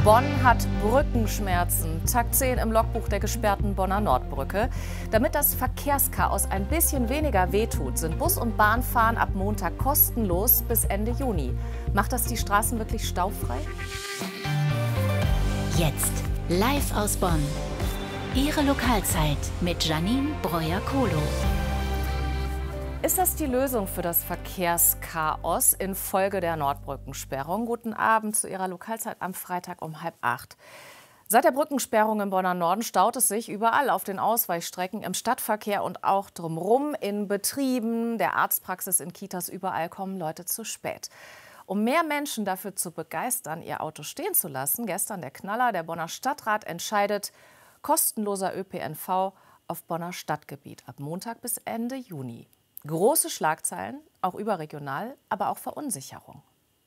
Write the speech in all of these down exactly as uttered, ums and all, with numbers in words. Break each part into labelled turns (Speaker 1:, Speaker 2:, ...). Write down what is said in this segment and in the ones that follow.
Speaker 1: Bonn hat Brückenschmerzen. Tag zehn im Logbuch der gesperrten Bonner Nordbrücke. Damit das Verkehrschaos ein bisschen weniger wehtut, sind Bus- und Bahnfahren ab Montag kostenlos bis Ende Juni. Macht das die Straßen wirklich staufrei?
Speaker 2: Jetzt live aus Bonn. Ihre Lokalzeit mit Janine Breuer-Kohlo.
Speaker 1: Ist das die Lösung für das Verkehrschaos infolge der Nordbrückensperrung? Guten Abend zu Ihrer Lokalzeit am Freitag um halb acht. Seit der Brückensperrung im Bonner Norden staut es sich überall auf den Ausweichstrecken, im Stadtverkehr und auch drumherum, in Betrieben, der Arztpraxis, in Kitas, überall kommen Leute zu spät. Um mehr Menschen dafür zu begeistern, ihr Auto stehen zu lassen, gestern der Knaller, der Bonner Stadtrat entscheidet, kostenloser Ö P N V auf Bonner Stadtgebiet ab Montag bis Ende Juni. Große Schlagzeilen, auch überregional, aber auch Verunsicherung.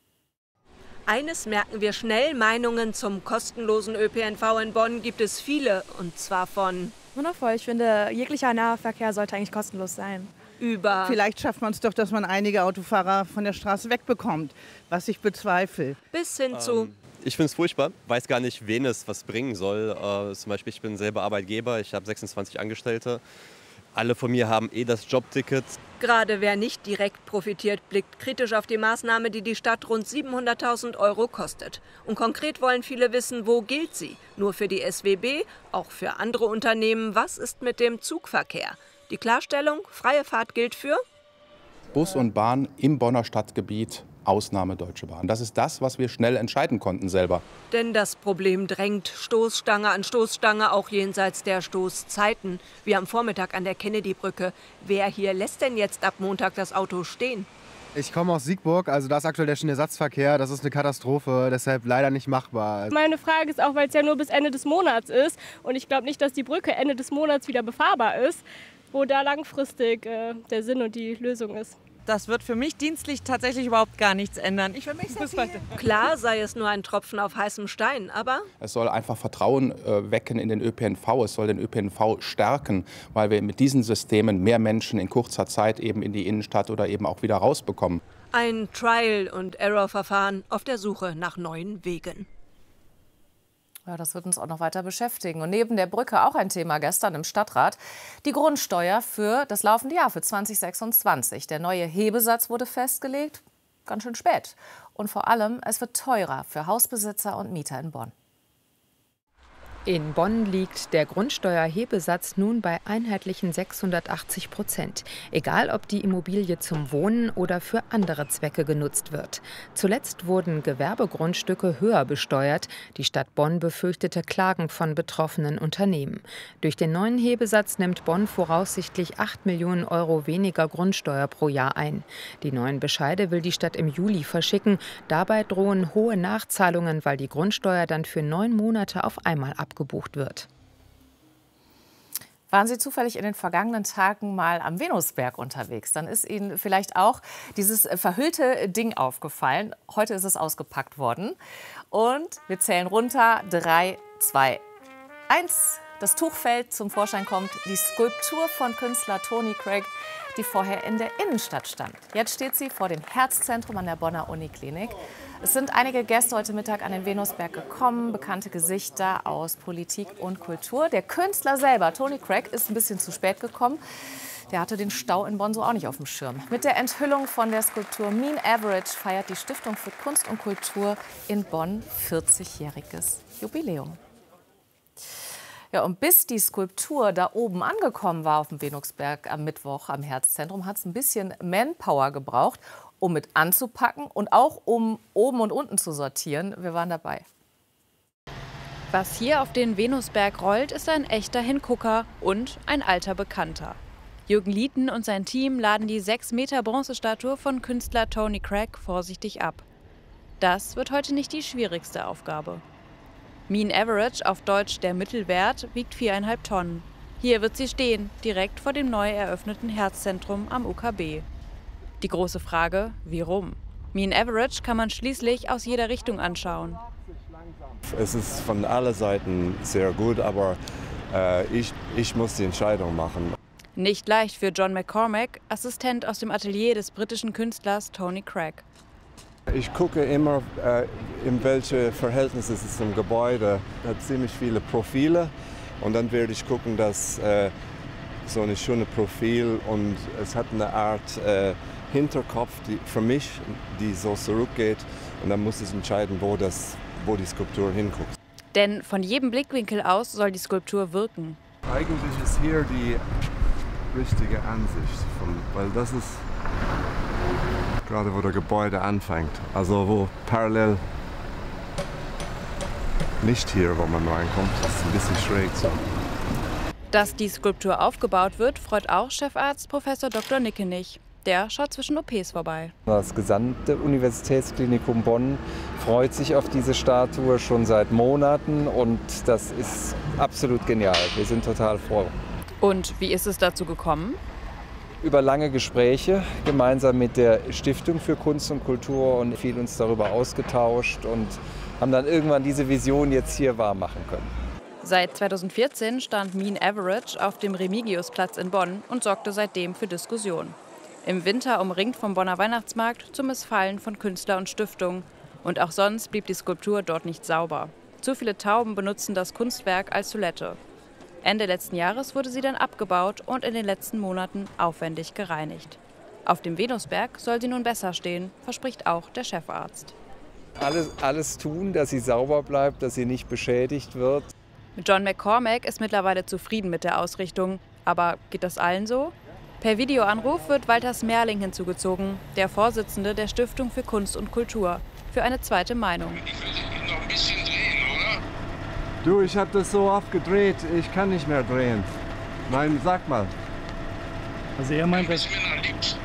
Speaker 3: Eines merken wir schnell, Meinungen zum kostenlosen Ö P N V in Bonn gibt es viele, und zwar von
Speaker 4: wundervoll. Ich finde, jeglicher Nahverkehr sollte eigentlich kostenlos sein.
Speaker 3: Über
Speaker 5: Vielleicht schafft man es doch, dass man einige Autofahrer von der Straße wegbekommt, was ich bezweifle.
Speaker 3: Bis hin zu
Speaker 6: ähm, Ich finde es furchtbar, weiß gar nicht, wen es was bringen soll. Äh, zum Beispiel, ich bin selber Arbeitgeber, ich habe sechsundzwanzig Angestellte. Alle von mir haben eh das Jobticket.
Speaker 3: Gerade wer nicht direkt profitiert, blickt kritisch auf die Maßnahme, die die Stadt rund siebenhunderttausend Euro kostet. Und konkret wollen viele wissen, wo gilt sie? Nur für die S W B, auch für andere Unternehmen. Was ist mit dem Zugverkehr? Die Klarstellung, freie Fahrt gilt für
Speaker 7: Bus und Bahn im Bonner Stadtgebiet, Ausnahme Deutsche Bahn. Das ist das, was wir schnell entscheiden konnten selber.
Speaker 3: Denn das Problem drängt Stoßstange an Stoßstange, auch jenseits der Stoßzeiten, wie am Vormittag an der Kennedy-Brücke. Wer hier lässt denn jetzt ab Montag das Auto stehen?
Speaker 8: Ich komme aus Siegburg, also da ist aktuell der Schienenersatzverkehr. Das ist eine Katastrophe, deshalb leider nicht machbar.
Speaker 4: Meine Frage ist auch, weil es ja nur bis Ende des Monats ist und ich glaube nicht, dass die Brücke Ende des Monats wieder befahrbar ist, wo da langfristig äh, der Sinn und die Lösung ist.
Speaker 9: Das wird für mich dienstlich tatsächlich überhaupt gar nichts ändern. Ich will mich
Speaker 3: Klar sei es nur ein Tropfen auf heißem Stein, aber
Speaker 7: Es soll einfach Vertrauen äh, wecken in den Ö P N V. Es soll den Ö P N V stärken, weil wir mit diesen Systemen mehr Menschen in kurzer Zeit eben in die Innenstadt oder eben auch wieder rausbekommen.
Speaker 3: ein Trial-and-Error-Verfahren auf der Suche nach neuen Wegen.
Speaker 1: Ja, das wird uns auch noch weiter beschäftigen. Und neben der Brücke auch ein Thema gestern im Stadtrat. Die Grundsteuer für das laufende Jahr, für zweitausendsechsundzwanzig. Der neue Hebesatz wurde festgelegt, ganz schön spät. Und vor allem, es wird teurer für Hausbesitzer und Mieter in Bonn.
Speaker 10: In Bonn liegt der Grundsteuerhebesatz nun bei einheitlichen sechshundertachtzig Prozent. Egal, ob die Immobilie zum Wohnen oder für andere Zwecke genutzt wird. Zuletzt wurden Gewerbegrundstücke höher besteuert. Die Stadt Bonn befürchtete Klagen von betroffenen Unternehmen. Durch den neuen Hebesatz nimmt Bonn voraussichtlich acht Millionen Euro weniger Grundsteuer pro Jahr ein. Die neuen Bescheide will die Stadt im Juli verschicken. Dabei drohen hohe Nachzahlungen, weil die Grundsteuer dann für neun Monate auf einmal abgeht. gebucht wird.
Speaker 1: Waren Sie zufällig in den vergangenen Tagen mal am Venusberg unterwegs? Dann ist Ihnen vielleicht auch dieses verhüllte Ding aufgefallen. Heute ist es ausgepackt worden. Und wir zählen runter. Drei, zwei, eins. Das Tuch fällt, zum Vorschein kommt die Skulptur von Künstler Tony Craig, die vorher in der Innenstadt stand. Jetzt steht sie vor dem Herzzentrum an der Bonner Uniklinik. Es sind einige Gäste heute Mittag an den Venusberg gekommen, bekannte Gesichter aus Politik und Kultur. Der Künstler selber, Tony Craig, ist ein bisschen zu spät gekommen. Der hatte den Stau in Bonn so auch nicht auf dem Schirm. Mit der Enthüllung von der Skulptur Mean Average feiert die Stiftung für Kunst und Kultur in Bonn vierzigjähriges Jubiläum. Ja, und bis die Skulptur da oben angekommen war auf dem Venusberg am Mittwoch am Herzzentrum, hat es ein bisschen Manpower gebraucht, um mit anzupacken und auch um oben und unten zu sortieren. Wir waren dabei.
Speaker 11: Was hier auf den Venusberg rollt, ist ein echter Hingucker und ein alter Bekannter. Jürgen Lieten und sein Team laden die sechs Meter Bronzestatue von Künstler Tony Craig vorsichtig ab. Das wird heute nicht die schwierigste Aufgabe. Mean Average, auf Deutsch der Mittelwert, wiegt viereinhalb Tonnen. Hier wird sie stehen, direkt vor dem neu eröffneten Herzzentrum am U K B. Die große Frage, wie rum? Mean Average kann man schließlich aus jeder Richtung anschauen.
Speaker 12: Es ist von allen Seiten sehr gut, aber äh, ich, ich muss die Entscheidung machen.
Speaker 11: Nicht leicht für John McCormack, Assistent aus dem Atelier des britischen Künstlers Tony Craig.
Speaker 12: Ich gucke immer, äh, in welche Verhältnisse es ist im Gebäude. Es hat ziemlich viele Profile und dann werde ich gucken, dass äh, so ein schönes Profil und es hat eine Art äh, Hinterkopf die, für mich, die so zurückgeht und dann muss ich entscheiden, wo, das, wo die Skulptur hinguckt.
Speaker 11: Denn von jedem Blickwinkel aus soll die Skulptur wirken.
Speaker 12: Eigentlich ist hier die richtige Ansicht, von, weil das ist gerade wo das Gebäude anfängt, also wo parallel nicht hier, wo man reinkommt, das ist ein bisschen schräg so.
Speaker 11: Dass die Skulptur aufgebaut wird, freut auch Chefarzt Professor Doktor Nickenich. Der schaut zwischen O Ps vorbei.
Speaker 13: Das gesamte Universitätsklinikum Bonn freut sich auf diese Statue schon seit Monaten und das ist absolut genial. Wir sind total froh.
Speaker 11: Und wie ist es dazu gekommen?
Speaker 13: Über lange Gespräche gemeinsam mit der Stiftung für Kunst und Kultur und viel uns darüber ausgetauscht und haben dann irgendwann diese Vision jetzt hier wahr machen können.
Speaker 11: Seit zweitausendvierzehn stand Mean Average auf dem Remigiusplatz in Bonn und sorgte seitdem für Diskussionen. Im Winter umringt vom Bonner Weihnachtsmarkt zum Missfallen von Künstler und Stiftungen. Und auch sonst blieb die Skulptur dort nicht sauber. Zu viele Tauben benutzten das Kunstwerk als Toilette. Ende letzten Jahres wurde sie dann abgebaut und in den letzten Monaten aufwendig gereinigt. Auf dem Venusberg soll sie nun besser stehen, verspricht auch der Chefarzt.
Speaker 13: Alles, alles tun, dass sie sauber bleibt, dass sie nicht beschädigt wird.
Speaker 11: John McCormack ist mittlerweile zufrieden mit der Ausrichtung. Aber geht das allen so? Per Videoanruf wird Walter Smerling hinzugezogen, der Vorsitzende der Stiftung für Kunst und Kultur, für eine zweite Meinung.
Speaker 14: Ich will noch ein bisschen drehen, oder?
Speaker 12: Du, ich habe das so oft gedreht, ich kann nicht mehr drehen. Nein, sag mal.
Speaker 14: Also er meint, dass mir noch liegt.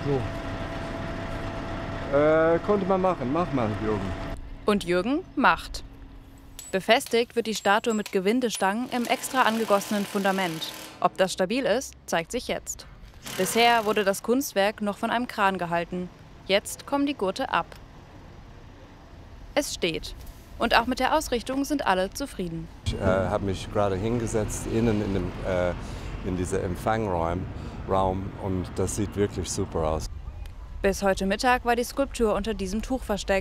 Speaker 12: So. Äh, konnte man machen, mach mal, Jürgen.
Speaker 11: Und Jürgen macht. Befestigt wird die Statue mit Gewindestangen im extra angegossenen Fundament. Ob das stabil ist, zeigt sich jetzt. Bisher wurde das Kunstwerk noch von einem Kran gehalten. Jetzt kommen die Gurte ab. Es steht. Und auch mit der Ausrichtung sind alle zufrieden.
Speaker 12: Ich äh, habe mich gerade hingesetzt, innen in, dem, äh, in diesem Empfangsraum Raum, und das sieht wirklich super aus.
Speaker 11: Bis heute Mittag war die Skulptur unter diesem Tuch versteckt.